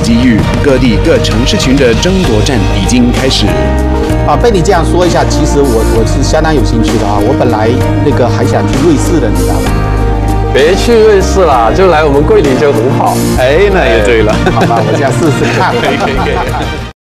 机遇，各地各城市群的争夺战已经开始。 被你这样说一下，其实我是相当有兴趣的啊。我本来还想去瑞士的，你知道吗？ 别去瑞士啦，就来我们桂林就很好。 哎，那也对了。 好吧，我这样试试看。 可以。